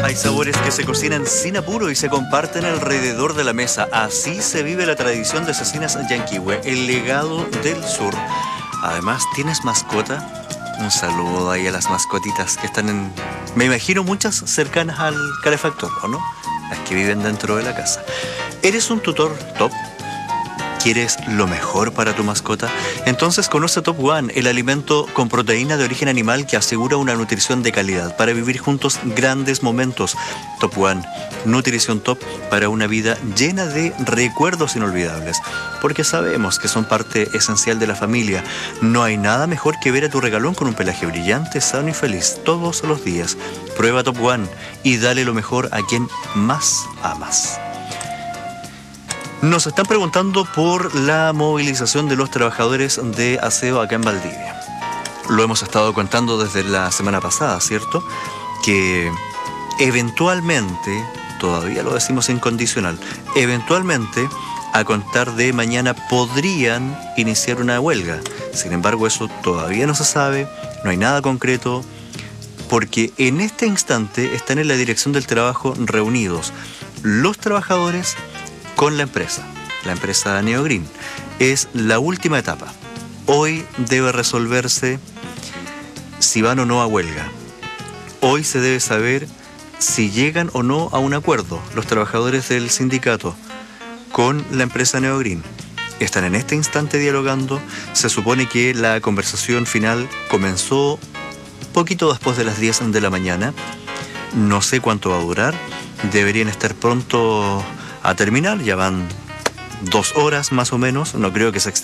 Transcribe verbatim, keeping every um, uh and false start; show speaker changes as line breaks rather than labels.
Hay sabores que se cocinan sin apuro y se comparten alrededor de la mesa. Así se vive la tradición de Cecinas Yanquihue, el legado del sur. Además, ¿tienes mascota? Un saludo ahí a las mascotitas que están en... Me imagino muchas cercanas al calefactor, ¿o no? Las que viven dentro de la casa. ¿Eres un tutor top? ¿Quieres lo mejor para tu mascota? Entonces conoce Top One, el alimento con proteína de origen animal que asegura una nutrición de calidad para vivir juntos grandes momentos. Top One, nutrición top para una vida llena de recuerdos inolvidables. Porque sabemos que son parte esencial de la familia. No hay nada mejor que ver a tu regalón con un pelaje brillante, sano y feliz todos los días. Prueba Top One y dale lo mejor a quien más amas. Nos están preguntando por la movilización de los trabajadores de aseo acá en Valdivia. Lo hemos estado contando desde la semana pasada, ¿cierto? Que eventualmente, todavía lo decimos incondicional, eventualmente, a contar de mañana podrían iniciar una huelga. Sin embargo, eso todavía no se sabe, no hay nada concreto, porque en este instante están en la dirección del trabajo reunidos los trabajadores con la empresa, la empresa Neogreen. Es la última etapa. Hoy debe resolverse si van o no a huelga. Hoy se debe saber si llegan o no a un acuerdo los trabajadores del sindicato con la empresa Neogreen. Están en este instante dialogando. Se supone que la conversación final comenzó poquito después de las diez de la mañana. No sé cuánto va a durar. Deberían estar pronto a terminar, ya van dos horas más o menos, no creo que se extienda